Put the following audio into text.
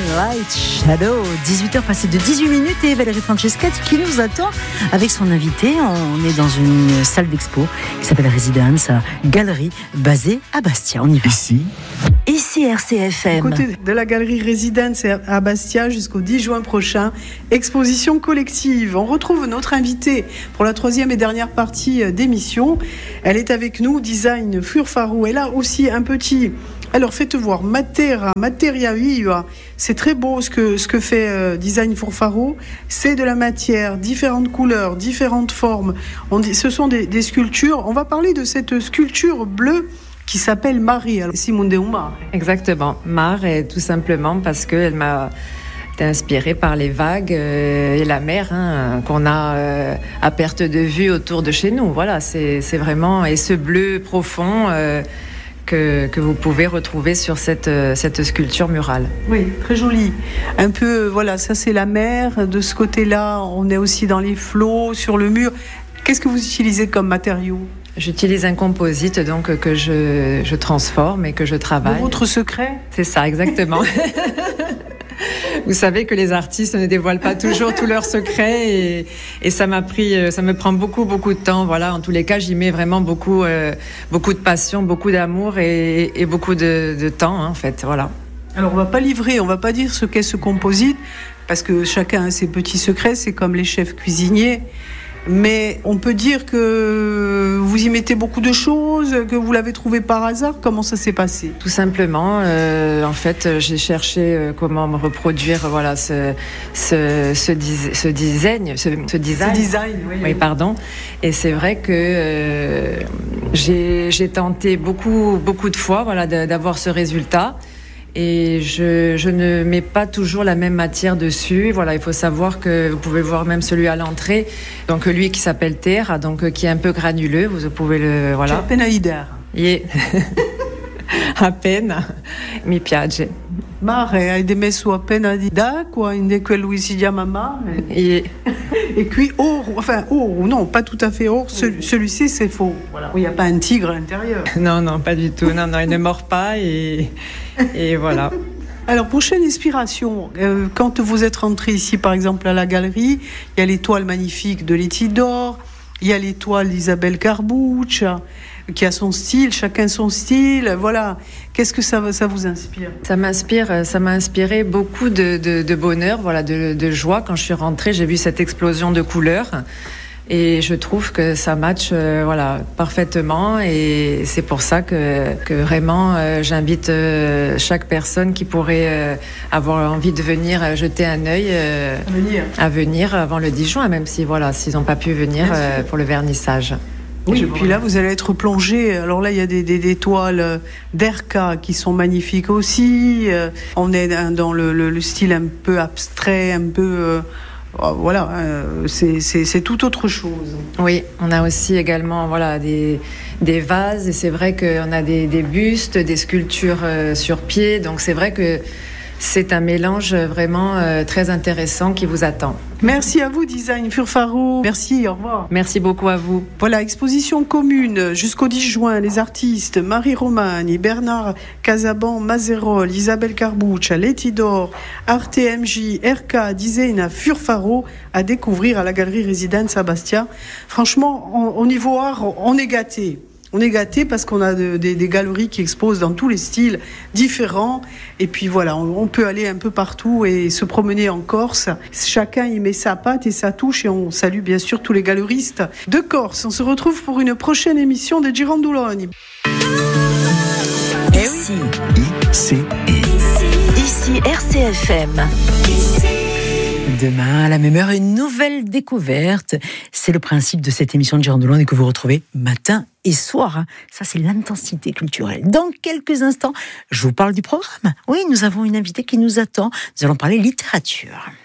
Light Shadow. 18h passées de 18 minutes et Valérie Francescati qui nous attend avec son invité. On est dans une salle d'expo qui s'appelle Résidence, galerie basée à Bastia. On y va. Ici RCFM. À côté de la galerie Résidence à Bastia jusqu'au 10 juin prochain, exposition collective. On retrouve notre invitée pour la troisième et dernière partie d'émission. Elle est avec nous, Design Furfaro. Elle a aussi un petit... Alors faites voir, Materia Viva. C'est très beau ce que fait Design Furfaro. C'est de la matière, différentes couleurs, différentes formes. Ce sont des sculptures. On va parler de cette sculpture bleue qui s'appelle Marie. Simone de Mar. Exactement. Mar, est tout simplement parce qu'elle m'a été inspirée par les vagues et la mer qu'on a à perte de vue autour de chez nous. Voilà, c'est vraiment... Et ce bleu profond... Que vous pouvez retrouver sur cette sculpture murale. Oui, très jolie. Un peu, voilà, ça c'est la mer. De ce côté-là, on est aussi dans les flots, sur le mur. Qu'est-ce que vous utilisez comme matériau ? J'utilise un composite donc que je transforme et que je travaille. Votre secret ? C'est ça, exactement. Vous savez que les artistes ne dévoilent pas toujours tous leurs secrets et ça me prend beaucoup de temps. Voilà, en tous les cas, j'y mets vraiment beaucoup de passion, beaucoup d'amour et beaucoup de temps, en fait. Voilà. Alors, on va pas livrer, on va pas dire ce qu'est ce composite parce que chacun a ses petits secrets. C'est comme les chefs cuisiniers. Mais on peut dire que vous y mettez beaucoup de choses, que vous l'avez trouvé par hasard. Comment ça s'est passé ? Tout simplement, en fait, j'ai cherché comment me reproduire, voilà, ce design. Oui, pardon. Et c'est vrai que j'ai tenté beaucoup de fois, voilà, d'avoir ce résultat. Et je ne mets pas toujours la même matière dessus. Voilà, il faut savoir que vous pouvez voir même celui à l'entrée. Donc lui qui s'appelle Terra, donc qui est un peu granuleux. Vous pouvez le voilà. C'è appena idea. Yeah. Appena mi piace. Mare, hai messo appena d'acqua in quello si chiama mare. Yeah. Et puis or, non, pas tout à fait or. Celui-ci c'est faux. Voilà. Il n'y a pas un tigre à l'intérieur. Non, pas du tout. Non, il ne mord pas et voilà. Alors, prochaine inspiration, quand vous êtes rentré ici, par exemple, à la galerie, il y a l'étoile magnifique de Letidor, il y a l'étoile d'Isabelle Carbuccia, qui a son style, chacun son style, voilà. Qu'est-ce que ça vous inspire ? Ça m'a inspiré beaucoup de bonheur, voilà, de joie. Quand je suis rentrée, j'ai vu cette explosion de couleurs. Et je trouve que ça matche parfaitement et c'est pour ça que vraiment j'invite chaque personne qui pourrait avoir envie de venir jeter un œil à venir avant le 10 juin, même si s'ils n'ont pas pu venir pour le vernissage. Oui, et puis là, vous allez être plongé. Alors là, il y a des toiles d'Erka qui sont magnifiques aussi. On est dans le style un peu abstrait, un peu... c'est tout autre chose. Oui, on a aussi également des vases et c'est vrai qu'on a des bustes, des sculptures sur pied. Donc c'est vrai que c'est un mélange vraiment très intéressant qui vous attend. Merci à vous, Design Furfaro. Merci, au revoir. Merci beaucoup à vous. Voilà, exposition commune jusqu'au 10 juin. Les artistes Marie Romagni, Bernard Casaban, Mazerol, Isabelle Carbuccia, Letidor, Arte MJ, RK, Design Furfaro à découvrir à la galerie Résidence à Bastia. Franchement, au niveau art, on est gâtés. On est gâtés parce qu'on a des galeries qui exposent dans tous les styles différents. Et puis voilà, on peut aller un peu partout et se promener en Corse. Chacun y met sa patte et sa touche. Et on salue bien sûr tous les galeristes de Corse. On se retrouve pour une prochaine émission de Girandoloni. Ici RCFM. Demain, à la même heure, une nouvelle découverte. C'est le principe de cette émission de Girandoloni que vous retrouvez matin et soir. Ça, c'est l'intensité culturelle. Dans quelques instants, je vous parle du programme. Oui, nous avons une invitée qui nous attend. Nous allons parler littérature.